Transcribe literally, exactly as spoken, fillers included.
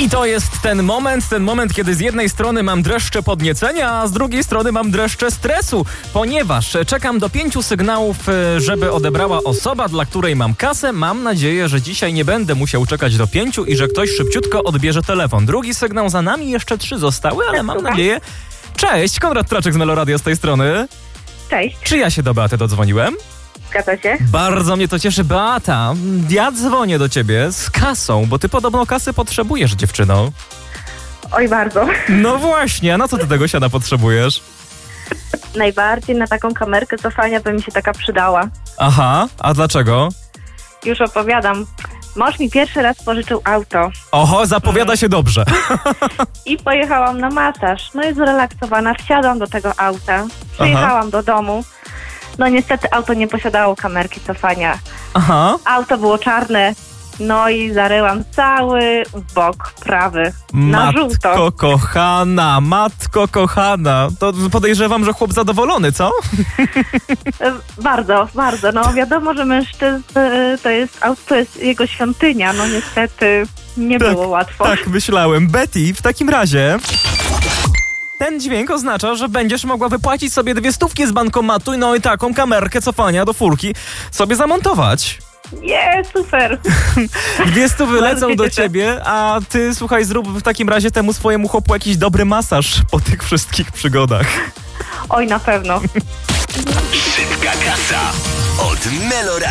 I to jest ten moment, ten moment, kiedy z jednej strony mam dreszcze podniecenia, a z drugiej strony mam dreszcze stresu, ponieważ czekam do pięciu sygnałów, żeby odebrała osoba, dla której mam kasę. Mam nadzieję, że dzisiaj nie będę musiał czekać do pięciu i że ktoś szybciutko odbierze telefon. Drugi sygnał za nami, jeszcze trzy zostały, ale mam nadzieję... Cześć, Konrad Traczek z Meloradio z tej strony. Cześć. Czy ja się do Beaty dodzwoniłem? Zgadza się. Bardzo mnie to cieszy. Beata, ja dzwonię do ciebie z kasą, bo ty podobno kasy potrzebujesz, dziewczyno. Oj, bardzo. No właśnie, a na co ty tego siana potrzebujesz? Najbardziej na taką kamerkę cofania by mi się taka przydała. Aha, a dlaczego? Już opowiadam. Mąż mi pierwszy raz pożyczył auto. Oho, zapowiada się dobrze. I pojechałam na masaż. No i zrelaksowana, wsiadłam do tego auta. Przyjechałam do domu. No niestety auto nie posiadało kamerki cofania. Aha. Auto było czarne. No i zaryłam cały bok prawy na żółto. Matko kochana, matko kochana. To podejrzewam, że chłop zadowolony, co? E, Bardzo, bardzo. No wiadomo, że mężczyzn e, to jest auto, to jest jego świątynia. No niestety nie Tak, było łatwo. Tak, myślałem. Betty, w takim razie... Ten dźwięk oznacza, że będziesz mogła wypłacić sobie dwie stówki z bankomatu, no i taką kamerkę cofania do furki sobie zamontować. Nie, super. Dwie stówy Bardzo lecą się do cieszę. ciebie, a ty, słuchaj, zrób w takim razie temu swojemu chłopu jakiś dobry masaż po tych wszystkich przygodach. Oj, na pewno. Szybka kasa od Meloradio.